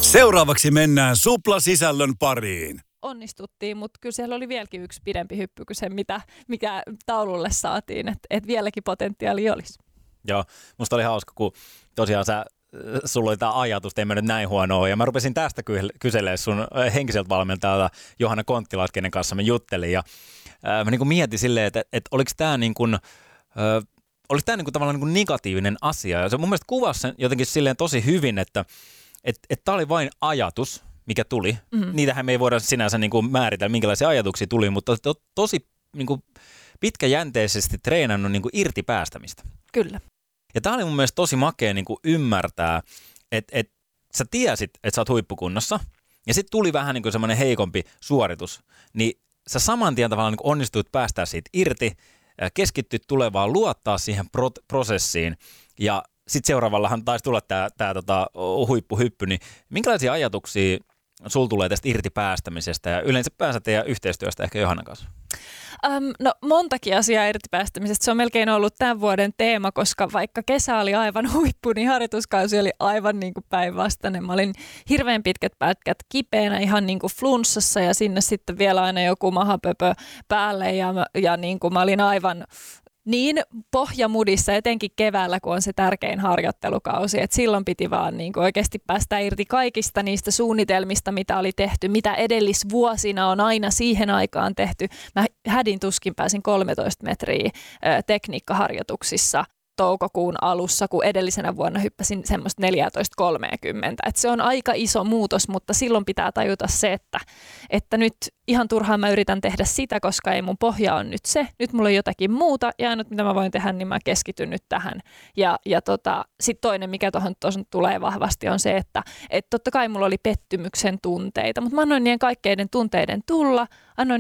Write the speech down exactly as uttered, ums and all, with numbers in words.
Seuraavaksi mennään suplasisällön pariin. Onnistuttiin, mutta kyllä siellä oli vieläkin yksi pidempi hyppy kuin se, mitä, mikä taululle saatiin, että et vieläkin potentiaali olisi. Joo, musta oli hauska, kun tosiaan sä, sulla oli tämä ajatus, että ei mennyt näin huonoa, ja mä rupesin tästä kyselemään sun henkiseltä valmentajalta Johanna Konttilalta, kenen kanssa mä juttelin, ja ää, mä niin kuin mietin silleen, että, että oliko tämä niin kuin, ää, oliko tämä niin kuin tavallaan niin kuin negatiivinen asia, ja se mun mielestä kuvasi sen jotenkin silleen tosi hyvin, että että et tämä oli vain ajatus, mikä tuli. Mm-hmm. Niitähän me ei voida sinänsä niin kuin määritellä, minkälaisia ajatuksia tuli, mutta to, tosi niin kuin pitkäjänteisesti treenannut niin kuin irti päästämistä. Kyllä. Ja tämä oli mun mielestä tosi makea niin kuin ymmärtää, että, että sä tiesit, että sä oot huippukunnossa, ja sitten tuli vähän niin kuin semmoinen heikompi suoritus, niin sä saman tien tavallaan niin kuin onnistuit päästää siitä irti, keskittyit tulevaan, luottaa siihen pro- prosessiin, ja sitten seuraavallahan taisi tulla tämä, tämä tota, huippuhyppy, niin minkälaisia ajatuksia sulla tulee tästä irti päästämisestä ja yleensä päänsä teidän yhteistyöstä ehkä Johannan kanssa? Um, no montakin asiaa irti päästämisestä. Se on melkein ollut tämän vuoden teema, koska vaikka kesä oli aivan huippu, niin harjoituskausi oli aivan niin kuin päinvastainen. Mä olin hirveän pitkät pätkät kipeänä, ihan niin kuin flunssassa ja sinne sitten vielä aina joku mahapöpö päälle ja, ja niin kuin mä olin aivan niin pohjamudissa, etenkin keväällä, kun on se tärkein harjoittelukausi, että silloin piti vaan niin kuin oikeasti päästä irti kaikista niistä suunnitelmista, mitä oli tehty, mitä edellisvuosina on aina siihen aikaan tehty. Mä hädin tuskin pääsin kolmetoista metriä ö, tekniikkaharjoituksissa toukokuun alussa, kun edellisenä vuonna hyppäsin semmoista neljätoista kolmekymmentä. Et se on aika iso muutos, mutta silloin pitää tajuta se, että, että nyt ihan turhaan mä yritän tehdä sitä, koska ei mun pohja on nyt se. Nyt mulla on jotakin muuta ja ainut mitä mä voin tehdä, niin mä keskityn nyt tähän. Ja, ja tota, sitten toinen, mikä tuohon tulee vahvasti, on se, että et totta kai mulla oli pettymyksen tunteita, mutta mä annoin niiden kaikkeiden tunteiden tulla, annoin